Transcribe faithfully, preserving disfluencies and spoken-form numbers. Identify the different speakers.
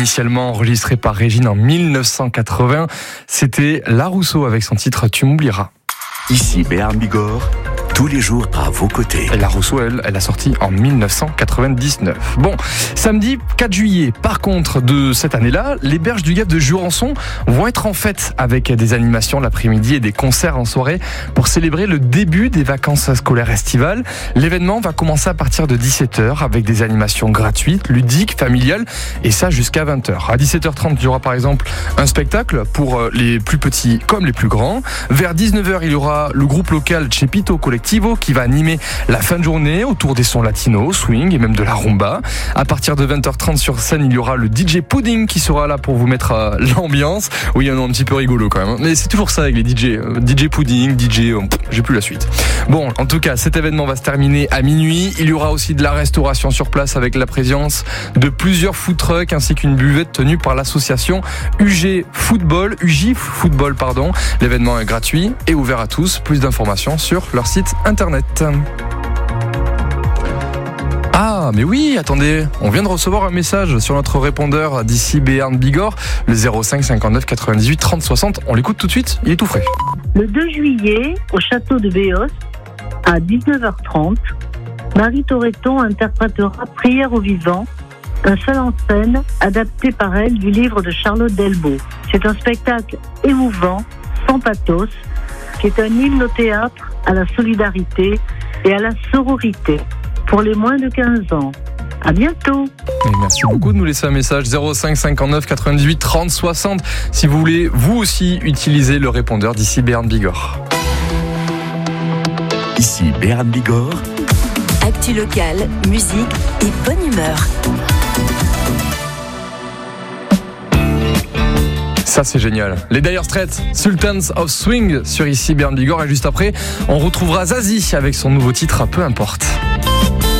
Speaker 1: initialement enregistré par Régine en mille neuf cent quatre-vingts. C'était La Rousseau avec son titre Tu m'oublieras.
Speaker 2: Ici Béarn Bigorre, tous les jours à vos côtés.
Speaker 1: Et La Rousseau, elle, elle a sorti en mille neuf cent quatre-vingt-dix-neuf. Bon, samedi quatre juillet, par contre, de cette année-là, les Berges du Gave de Jurançon vont être en fête avec des animations l'après-midi et des concerts en soirée pour célébrer le début des vacances scolaires estivales. L'événement va commencer à partir de dix-sept heures avec des animations gratuites, ludiques, familiales, et ça jusqu'à vingt heures. À dix-sept heures trente, il y aura par exemple un spectacle pour les plus petits comme les plus grands. Vers dix-neuf heures, il y aura le groupe local Chepito Colectivo qui va animer la fin de journée autour des sons latinos, swing et même de la rumba. À partir de vingt heures trente sur scène, il y aura le D J Pudding qui sera là pour vous mettre euh, l'ambiance. Oui, il y en a un petit peu rigolo quand même. Mais c'est toujours ça avec les D J. Euh, D J Pudding, D J... Euh, j'ai plus la suite. Bon, en tout cas, cet événement va se terminer à minuit. Il y aura aussi de la restauration sur place avec la présence de plusieurs food trucks ainsi qu'une buvette tenue par l'association U G Football, U J Football, pardon. L'événement est gratuit et ouvert à tous. Plus d'informations sur leur site internet. Ah, mais oui, attendez, on vient de recevoir un message sur notre répondeur d'ici Béarn Bigorre, le zéro cinq cinquante-neuf quatre-vingt-dix-huit trente soixante. On l'écoute tout de suite, il est tout frais.
Speaker 3: Le deux juillet, au château de Béos, à dix-neuf heures trente, Marie Toretton interprétera Prière aux vivants, un seul en scène adapté par elle du livre de Charlotte Delbo. C'est un spectacle émouvant, sans pathos, qui est un hymne au théâtre, à la solidarité et à la sororité pour les moins de quinze ans. À bientôt.
Speaker 1: Et merci beaucoup de nous laisser un message zéro cinq cinquante-neuf quatre-vingt-dix-huit trente soixante si vous voulez vous aussi utiliser le répondeur d'ici Béarn Bigorre.
Speaker 2: Ici Béarn Bigorre.
Speaker 4: Actu locale, musique et bonne humeur.
Speaker 1: Ça c'est génial. Les Dire Straits, Sultans of Swing sur ici Béarn Bigorre, et juste après, on retrouvera Zazie avec son nouveau titre Peu importe.